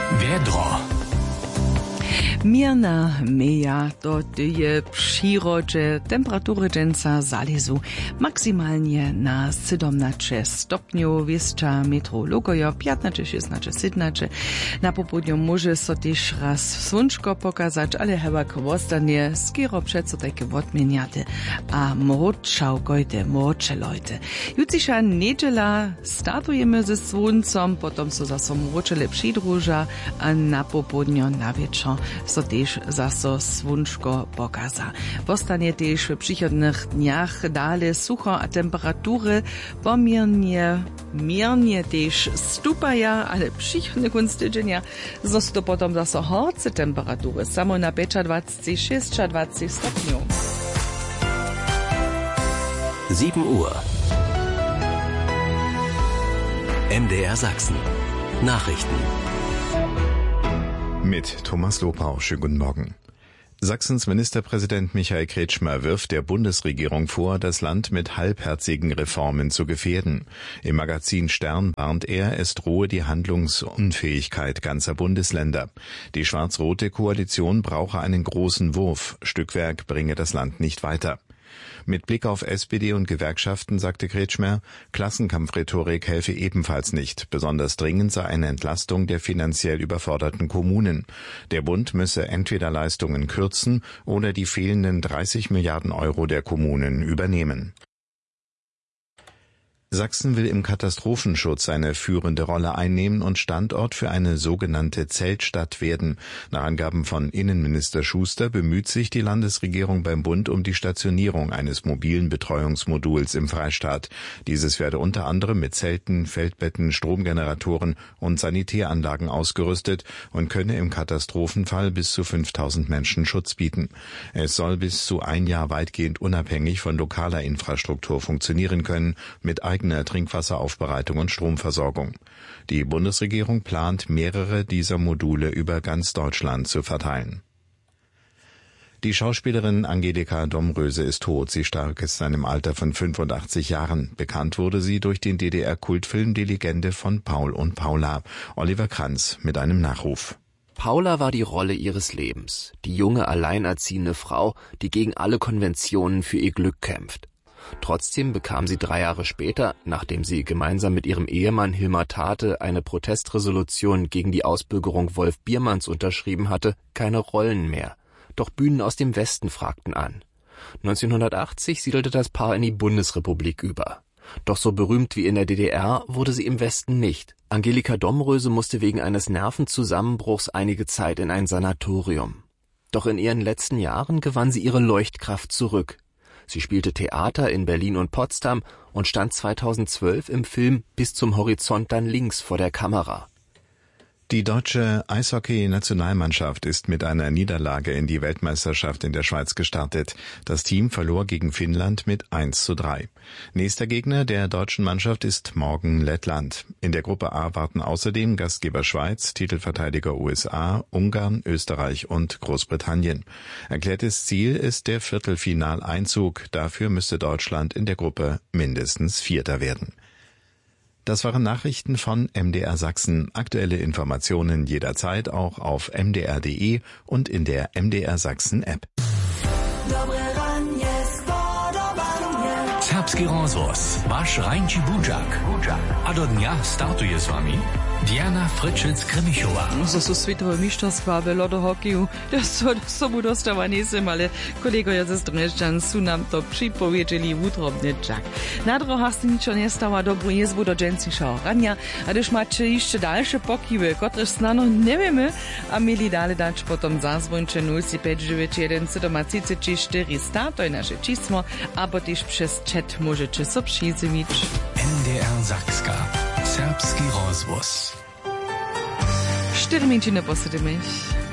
Wiedro. Mierna meja to tyje przyrodzie temperatury dżęca zalezu maksymalnie na 17 stopniów, wieszcza meteorologoja 15, 16, 17. Na popołudniu może so też raz słonczko pokazać, ale chyba ostanie skoro przeco takie odmieniate, a mroczałkojte, mroczelojte. Jutrzejsza niedziela startujemy ze słońcem, potem so zase mroczele przydruża, a na popołudniu na wieczór so też zaso słonczko pokaza. Postanie też w przychodnych dniach dalej sucho, a temperatury miernie też stupają, ale przychodne kunst tydzienia został potem zaso horce temperatury, samo na 25-26 stopniów. 7 Uhr. MDR Sachsen. Nachrichten. Mit Thomas Lopau. Schönen guten Morgen. Sachsens Ministerpräsident Michael Kretschmer wirft der Bundesregierung vor, das Land mit halbherzigen Reformen zu gefährden. Im Magazin Stern warnt er, es drohe die Handlungsunfähigkeit ganzer Bundesländer. Die schwarz-rote Koalition brauche einen großen Wurf. Stückwerk bringe das Land nicht weiter. Mit Blick auf SPD und Gewerkschaften sagte Kretschmer, Klassenkampfrhetorik helfe ebenfalls nicht. Besonders dringend sei eine Entlastung der finanziell überforderten Kommunen. Der Bund müsse entweder Leistungen kürzen oder die fehlenden 30 Milliarden Euro der Kommunen übernehmen. Sachsen will im Katastrophenschutz eine führende Rolle einnehmen und Standort für eine sogenannte Zeltstadt werden. Nach Angaben von Innenminister Schuster bemüht sich die Landesregierung beim Bund um die Stationierung eines mobilen Betreuungsmoduls im Freistaat. Dieses werde unter anderem mit Zelten, Feldbetten, Stromgeneratoren und Sanitäranlagen ausgerüstet und könne im Katastrophenfall bis zu 5000 Menschen Schutz bieten. Es soll bis zu ein Jahr weitgehend unabhängig von lokaler Infrastruktur funktionieren können, mit eigener Trinkwasseraufbereitung und Stromversorgung. Die Bundesregierung plant, mehrere dieser Module über ganz Deutschland zu verteilen. Die Schauspielerin Angelika Domröse ist tot. Sie starb gestern im Alter von 85 Jahren. Bekannt wurde sie durch den DDR-Kultfilm Die Legende von Paul und Paula. Oliver Kranz mit einem Nachruf. Paula war die Rolle ihres Lebens. Die junge, alleinerziehende Frau, die gegen alle Konventionen für ihr Glück kämpft. Trotzdem bekam sie 3 Jahre später, nachdem sie gemeinsam mit ihrem Ehemann Hilmar Tate eine Protestresolution gegen die Ausbürgerung Wolf Biermanns unterschrieben hatte, keine Rollen mehr. Doch Bühnen aus dem Westen fragten an. 1980 siedelte das Paar in die Bundesrepublik über. Doch so berühmt wie in der DDR wurde sie im Westen nicht. Angelika Domröse musste wegen eines Nervenzusammenbruchs einige Zeit in ein Sanatorium. Doch in ihren letzten Jahren gewann sie ihre Leuchtkraft zurück. Sie spielte Theater in Berlin und Potsdam und stand 2012 im Film Bis zum Horizont dann links vor der Kamera. Die deutsche Eishockey-Nationalmannschaft ist mit einer Niederlage in die Weltmeisterschaft in der Schweiz gestartet. Das Team verlor gegen Finnland mit 1:3. Nächster Gegner der deutschen Mannschaft ist morgen Lettland. In der Gruppe A warten außerdem Gastgeber Schweiz, Titelverteidiger USA, Ungarn, Österreich und Großbritannien. Erklärtes Ziel ist der Viertelfinaleinzug. Dafür müsste Deutschland in der Gruppe mindestens Vierter werden. Das waren Nachrichten von MDR Sachsen. Aktuelle Informationen jederzeit auch auf mdr.de und in der MDR Sachsen App. Serbski rozhlas, váš Rajnči Budžak. A do dňa startuje s vami Diana Frčec-Krmišová. Zo sú svetové mišťanstvá v ľadohokeju. Sobu dostáva nesem, ale kolegovia ze Strnešťan sú nám to pripovedeli v útrobne čak. Na druhách si ničo nestáva dobrú jezbu do džencišaho rania, a když máte ešte ďalšie pokyvy, ktoré snano nevieme, a mieli dále dať potom zazvonče 05991 734 to je naše číslo, abo tiež přes chat môžete so přizemiť. MDR Sakska. Serbski rozhlas. 4 minúty po 7.